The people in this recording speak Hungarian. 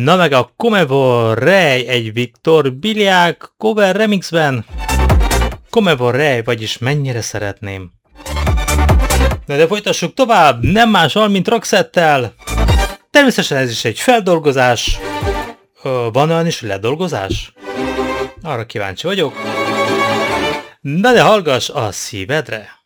Na meg a Comevor Rej egy Viktor Biliák cover remixben. Comevor Rej, vagyis mennyire szeretném. Na de folytassuk tovább, nem mással, mint Roxette-tel. Természetesen ez is egy feldolgozás. Van olyan is, hogy ledolgozás? Arra kíváncsi vagyok. Na de hallgass a szívedre!